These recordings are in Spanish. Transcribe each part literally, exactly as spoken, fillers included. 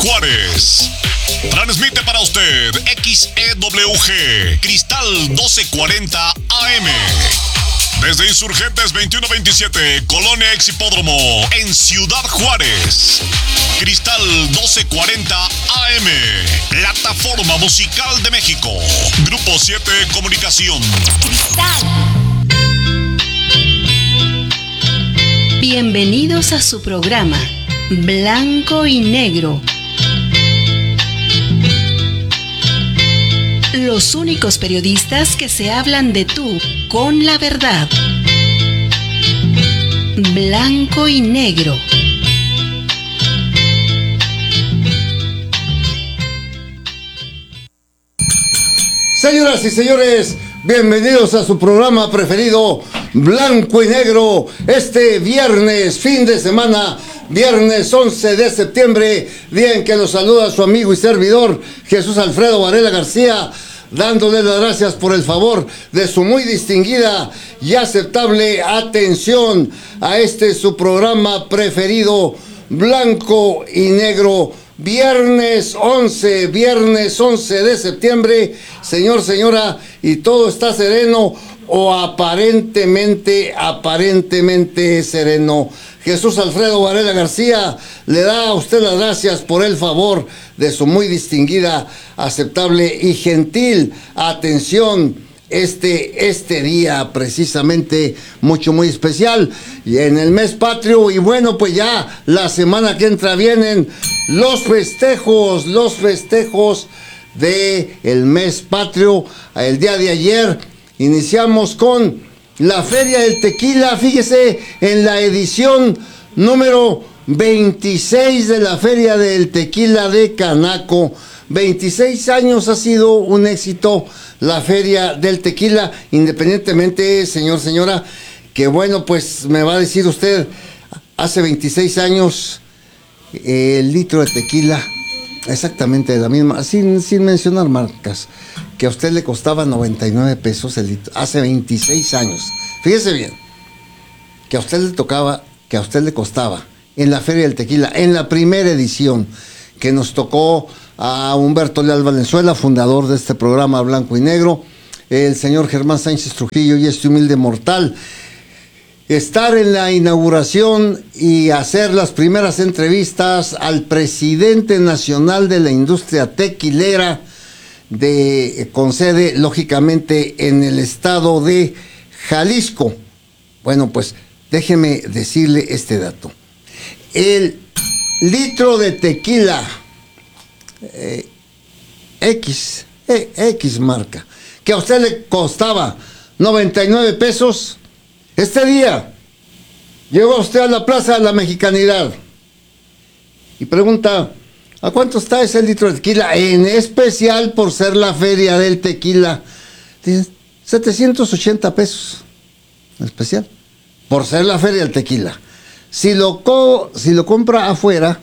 Juárez. Transmite para usted X E W G, Cristal doce cuarenta A M. Desde Insurgentes veintiuno veintisiete, Colonia Ex Hipódromo, en Ciudad Juárez. Cristal doce cuarenta A M, Plataforma Musical de México. Grupo siete Comunicación. Cristal. Bienvenidos a su programa Blanco y Negro. Los únicos periodistas que se hablan de tú con la verdad. Blanco y Negro. Señoras y señores, bienvenidos a su programa preferido, Blanco y Negro, este viernes, fin de semana, viernes once de septiembre, día en que nos saluda su amigo y servidor, Jesús Alfredo Varela García, dándole las gracias por el favor de su muy distinguida y aceptable atención a este su programa preferido, Blanco y Negro. Viernes once, viernes once de septiembre, señor, señora, y todo está sereno o aparentemente, aparentemente sereno. Jesús Alfredo Varela García le da a usted las gracias por el favor de su muy distinguida, aceptable y gentil atención este, este día precisamente mucho, muy especial y en el mes patrio. Y bueno, pues ya la semana que entra vienen los festejos, los festejos de el mes patrio. El día de ayer iniciamos con la Feria del Tequila, fíjese, en la edición número veintiséis de la Feria del Tequila de Canaco. veintiséis años ha sido un éxito la Feria del Tequila, independientemente, señor, señora, que bueno, pues me va a decir usted, hace veintiséis años el litro de tequila, exactamente de la misma, sin, sin mencionar marcas, que a usted le costaba noventa y nueve pesos el litro, hace veintiséis años. Fíjese bien, que a usted le tocaba, que a usted le costaba en la Feria del Tequila, en la primera edición, que nos tocó a Humberto Leal Valenzuela, fundador de este programa Blanco y Negro, el señor Germán Sánchez Trujillo y este humilde mortal, estar en la inauguración y hacer las primeras entrevistas al presidente nacional de la industria tequilera, de, con sede lógicamente en el estado de Jalisco. Bueno, pues déjeme decirle este dato. El litro de tequila eh, X, eh, X marca, que a usted le costaba noventa y nueve pesos, este día llegó usted a la Plaza de la Mexicanidad y pregunta: ¿a cuánto está ese litro de tequila? En especial por ser la Feria del Tequila. Dice, setecientos ochenta pesos. En especial. Por ser la Feria del Tequila. Si lo, co si lo compra afuera,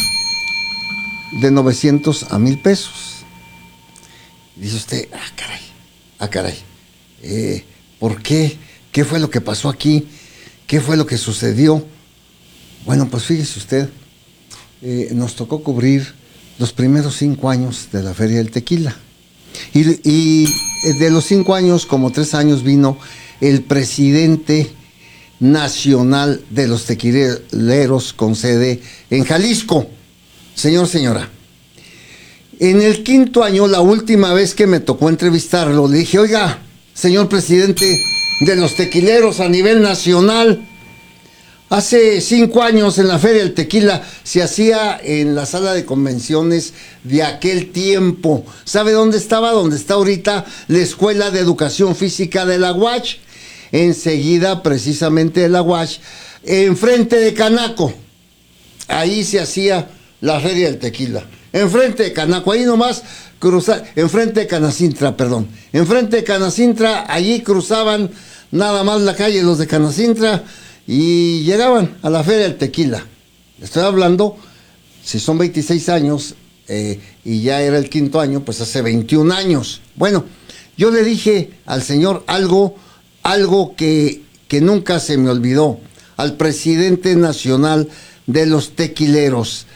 de novecientos a mil pesos. Dice usted, ah, caray, ah, caray. Eh, ¿Por qué? ¿Qué fue lo que pasó aquí? ¿Qué fue lo que sucedió? Bueno, pues fíjese usted. Eh, nos tocó cubrir los primeros cinco años de la Feria del Tequila. Y, y de los cinco años, como tres años, vino el presidente nacional de los tequileros con sede en Jalisco. Señor, señora, en el quinto año, la última vez que me tocó entrevistarlo, le dije: oiga, señor presidente de los tequileros a nivel nacional, hace cinco años en la Feria del Tequila se hacía en la sala de convenciones de aquel tiempo. ¿Sabe dónde estaba? Donde está ahorita la Escuela de Educación Física de la U A C. Enseguida, precisamente de la U A C, enfrente de Canaco. Ahí se hacía la Feria del Tequila. Enfrente de Canaco, ahí nomás cruzar, enfrente de Canacintra, perdón. Enfrente de Canacintra, allí cruzaban nada más la calle los de Canacintra y llegaban a la Feria del Tequila. Estoy hablando, si son veintiséis años eh, y ya era el quinto año, pues hace veintiún años. Bueno, yo le dije al señor algo, algo que, que nunca se me olvidó, al presidente nacional de los tequileros.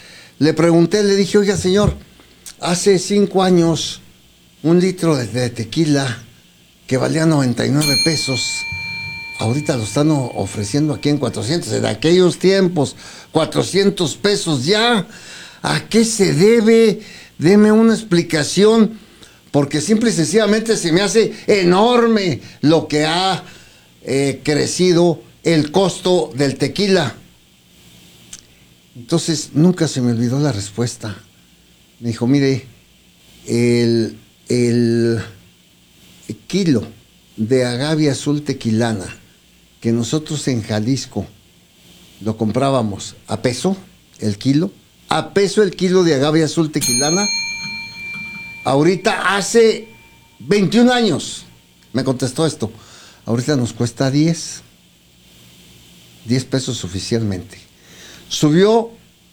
Le pregunté, le dije, oiga señor, hace cinco años un litro de, de tequila que valía noventa y nueve pesos, ahorita lo están ofreciendo aquí en cuatrocientos, en aquellos tiempos, cuatrocientos pesos ya. ¿A qué se debe? Deme una explicación, porque simple y sencillamente se me hace enorme lo que ha eh, crecido el costo del tequila. Entonces nunca se me olvidó la respuesta. Me dijo, mire, el, el kilo de agave azul tequilana que nosotros en Jalisco lo comprábamos a peso el kilo, a peso el kilo de agave azul tequilana, ahorita hace veintiún años, me contestó esto, ahorita nos cuesta diez, diez pesos oficialmente. Subió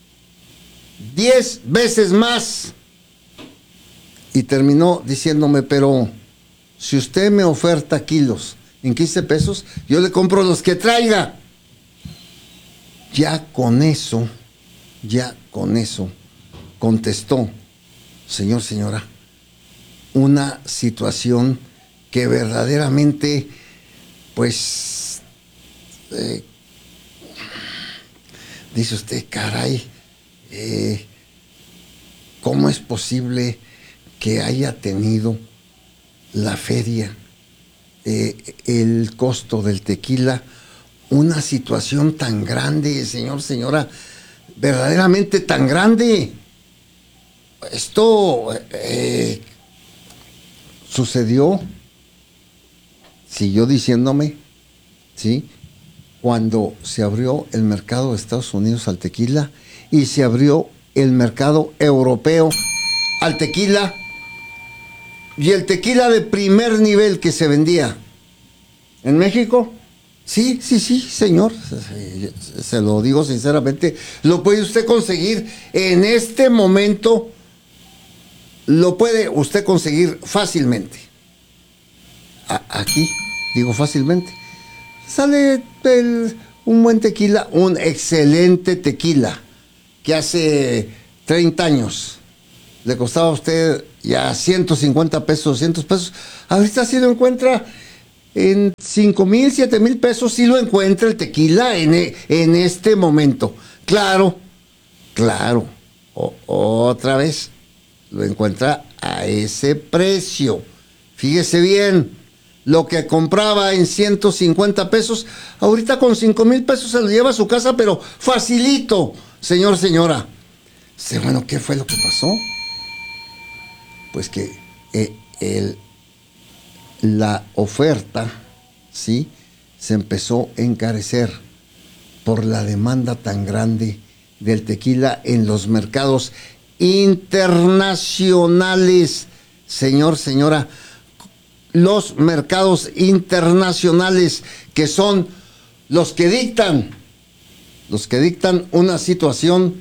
diez veces más y terminó diciéndome, pero si usted me oferta kilos en quince pesos, yo le compro los que traiga. Ya con eso, ya con eso, contestó, señor, señora, una situación que verdaderamente, pues, eh, dice usted, caray, eh, ¿cómo es posible que haya tenido la feria, eh, el costo del tequila, una situación tan grande, señor, señora, verdaderamente tan grande? Esto eh, sucedió, siguió diciéndome, ¿sí?, cuando se abrió el mercado de Estados Unidos al tequila y se abrió el mercado europeo al tequila. Y el tequila de primer nivel que se vendía en México, sí, sí, sí, señor, se, se lo digo sinceramente, lo puede usted conseguir en este momento, lo puede usted conseguir fácilmente. A, aquí, digo fácilmente, sale el, un buen tequila, un excelente tequila, que hace treinta años le costaba a usted ya ciento cincuenta pesos, doscientos pesos. Ahorita sí lo encuentra en cinco mil, siete mil pesos, sí lo encuentra el tequila en, en este momento. Claro, claro, o, otra vez, lo encuentra a ese precio. Fíjese bien, lo que compraba en ciento cincuenta pesos, ahorita con cinco mil pesos se lo lleva a su casa, pero facilito, señor, señora. Bueno, ¿qué fue lo que pasó? Pues que eh, el, la oferta, ¿sí?, se empezó a encarecer por la demanda tan grande del tequila en los mercados internacionales. Señor, señora, los mercados internacionales, que son los que dictan, los que dictan una situación,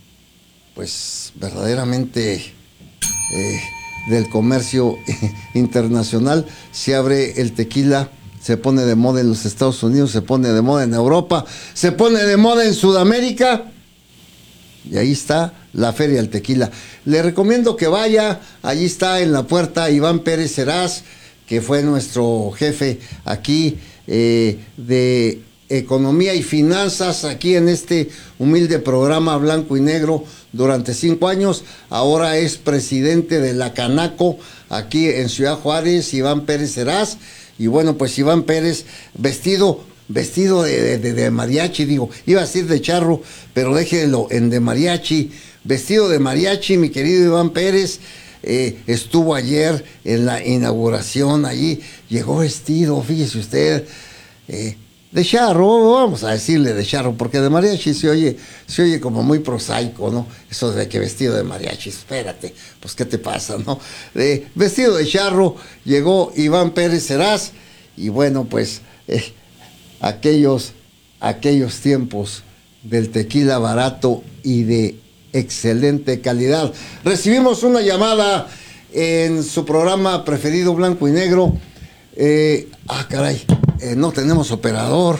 pues verdaderamente eh, del comercio internacional. Se abre el tequila, se pone de moda en los Estados Unidos, se pone de moda en Europa, se pone de moda en Sudamérica, y ahí está la Feria del Tequila. Le recomiendo que vaya, allí está en la puerta Iván Pérez Heraz, que fue nuestro jefe aquí eh, de Economía y Finanzas, aquí en este humilde programa Blanco y Negro durante cinco años. Ahora es presidente de la Canaco aquí en Ciudad Juárez, Iván Pérez Heraz. Y bueno, pues Iván Pérez vestido, vestido de, de, de mariachi, digo, iba a decir de charro, pero déjelo en de mariachi, vestido de mariachi, mi querido Iván Pérez. Eh, estuvo ayer en la inauguración allí, llegó vestido, fíjese usted, eh, de charro, vamos a decirle de charro, porque de mariachi se oye, se oye como muy prosaico, ¿no? Eso de que vestido de mariachi, espérate, pues ¿qué te pasa, no? Eh, vestido de charro, llegó Iván Pérez Heraz, y bueno, pues eh, aquellos, aquellos tiempos del tequila barato y de excelente calidad. Recibimos una llamada en su programa preferido Blanco y Negro. Eh, ah, caray, eh, no tenemos operador,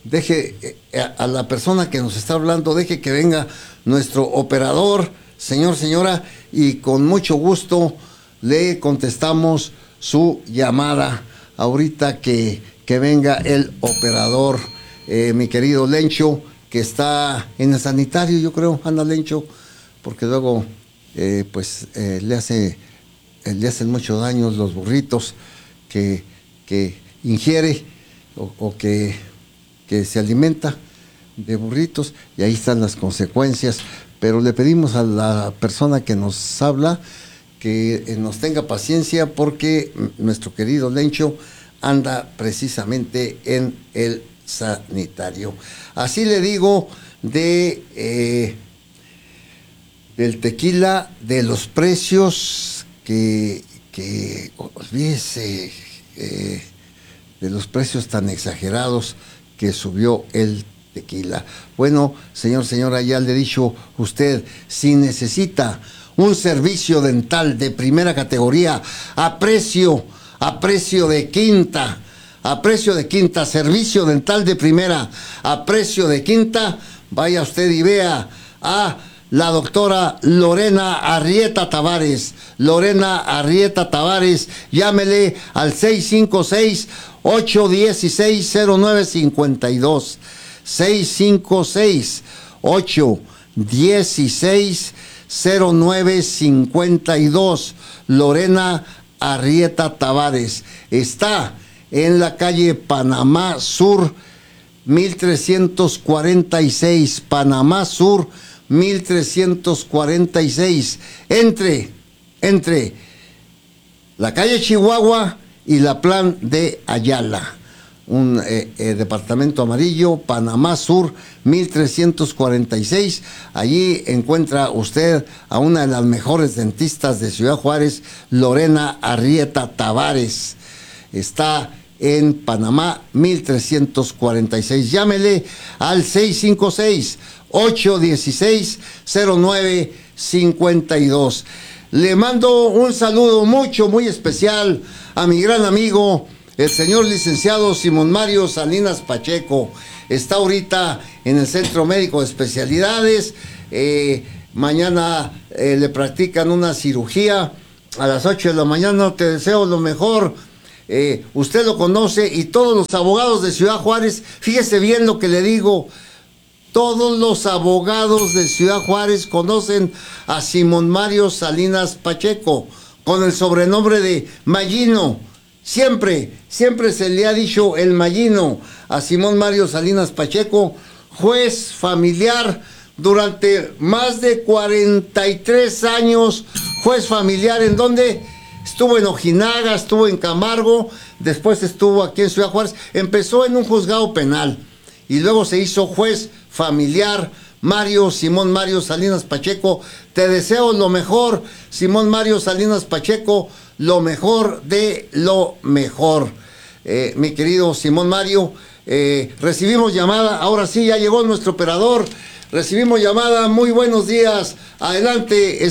deje eh, a la persona que nos está hablando, deje que venga nuestro operador, señor, señora, y con mucho gusto le contestamos su llamada. Ahorita que, que venga el operador, eh, mi querido Lencho, que está en el sanitario, yo creo, anda Lencho, porque luego eh, pues eh, le hace eh, le hacen mucho daño los burritos que, que ingiere o, o que, que se alimenta de burritos, y ahí están las consecuencias. Pero le pedimos a la persona que nos habla que eh, nos tenga paciencia, porque nuestro querido Lencho anda precisamente en el sanitario. Así le digo de eh, del tequila, de los precios que, que olvídese eh, de los precios tan exagerados que subió el tequila. Bueno, señor, señora, ya le he dicho usted, si necesita un servicio dental de primera categoría a precio, a precio de quinta, a precio de quinta, servicio dental de primera a precio de quinta, vaya usted y vea a la doctora Lorena Arrieta Tavares. Lorena Arrieta Tavares, llámele al seis cinco seis, ocho uno seis, cero nueve cinco dos. seis cinco seis, ocho uno seis, cero nueve cinco dos. Lorena Arrieta Tavares está en la calle Panamá Sur mil trescientos cuarenta y seis, Panamá Sur mil trescientos cuarenta y seis, entre, entre la calle Chihuahua y la Plan de Ayala. Un eh, eh, departamento amarillo, Panamá Sur mil trescientos cuarenta y seis. Allí encuentra usted a una de las mejores dentistas de Ciudad Juárez, Lorena Arrieta Tavares. Está en Panamá mil trescientos cuarenta y seis. Llámele al seis cinco seis, ocho uno seis, cero nueve cinco dos. Le mando un saludo mucho, muy especial a mi gran amigo, el señor licenciado Simón Mario Salinas Pacheco. Está ahorita en el Centro Médico de Especialidades. Eh, mañana eh, le practican una cirugía a las ocho de la mañana. Te deseo lo mejor. Eh, usted lo conoce, y todos los abogados de Ciudad Juárez, fíjese bien lo que le digo, todos los abogados de Ciudad Juárez conocen a Simón Mario Salinas Pacheco, con el sobrenombre de Mallino. Siempre, siempre se le ha dicho el Mallino a Simón Mario Salinas Pacheco, juez familiar durante más de cuarenta y tres años, juez familiar, en donde estuvo en Ojinaga, estuvo en Camargo, después estuvo aquí en Ciudad Juárez. Empezó en un juzgado penal y luego se hizo juez familiar. Mario, Simón Mario Salinas Pacheco, te deseo lo mejor, Simón Mario Salinas Pacheco, lo mejor de lo mejor. Eh, mi querido Simón Mario, eh, recibimos llamada, ahora sí, ya llegó nuestro operador, recibimos llamada, muy buenos días, adelante.